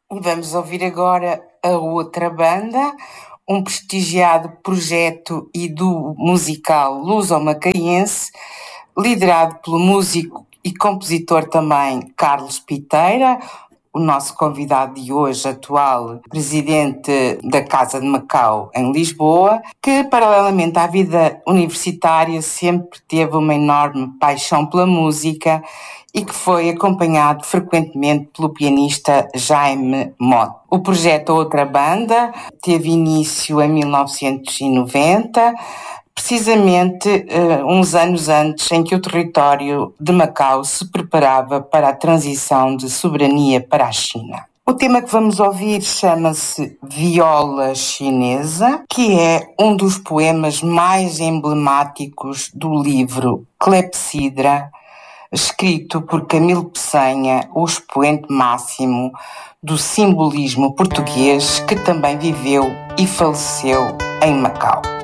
E vamos ouvir agora a outra banda, um prestigiado projeto e duo musical luso-macaense, liderado pelo músico e compositor também Carlos Piteira, o nosso convidado de hoje, atual presidente da Casa de Macau em Lisboa, que paralelamente à vida universitária sempre teve uma enorme paixão pela música e que foi acompanhado frequentemente pelo pianista Jaime Mote. O projeto Outra Banda teve início em 1990, precisamente uns anos antes em que o território de Macau se preparava para a transição de soberania para a China. O tema que vamos ouvir chama-se Viola Chinesa, que é um dos poemas mais emblemáticos do livro Clepsidra, escrito por Camilo Peçanha, o expoente máximo do simbolismo português, que também viveu e faleceu em Macau.